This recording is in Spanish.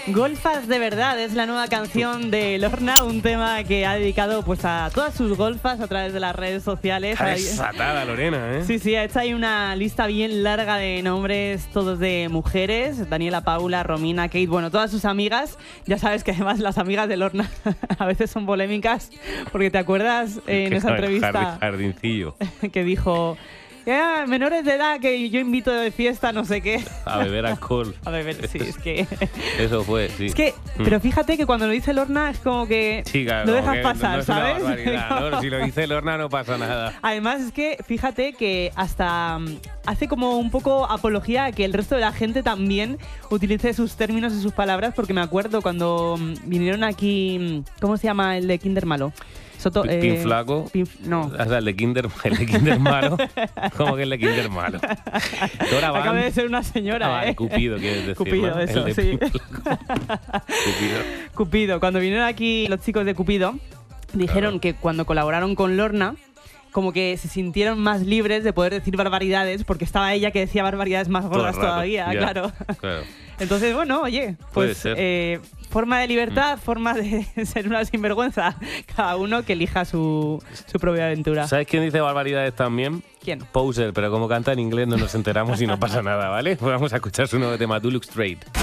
Golfas de verdad es la nueva canción de Lorna, un tema que ha dedicado pues a todas sus golfas a través de las redes sociales. Está desatada, Lorena, ¿eh? Sí, ha hecho ahí una lista bien larga de nombres, todos de mujeres: Daniela, Paula, Romina, Kate, bueno, todas sus amigas. Ya sabes que además las amigas de Lorna a veces son polémicas, porque te acuerdas en esa entrevista jardincillo que dijo: menores de edad que yo invito de fiesta, no sé qué. A beber alcohol. A beber, sí, es que... Eso fue, sí. Es que, pero fíjate que cuando lo dice Lorna es como que sí, claro, lo dejas pasar, no es ¿sabes? Una barbaridad, ¿no? Si lo dice Lorna no pasa nada. Además es que, fíjate que hasta hace como un poco apología a que el resto de la gente también utilice sus términos y sus palabras, porque me acuerdo cuando vinieron aquí, ¿cómo se llama el de Kinder Malo? Pin Flaco. No. O sea, el de Kinder malo. ¿Cómo que el de Kinder malo? Acaba de ser una señora, Cupido, quieres decir. Cupido, ¿no? eso, sí. Cupido. Cuando vinieron aquí los chicos de Cupido, dijeron que cuando colaboraron con Lorna, como que se sintieron más libres de poder decir barbaridades, porque estaba ella que decía barbaridades más gordas todavía, ya, claro. Claro. Entonces, bueno, oye, pues forma de libertad, forma de ser una sinvergüenza. Cada uno que elija su propia aventura. ¿Sabes quién dice barbaridades también? ¿Quién? Poser, pero como canta en inglés no nos enteramos y no pasa nada, ¿vale? Pues vamos a escuchar su nuevo tema, Do Look Straight.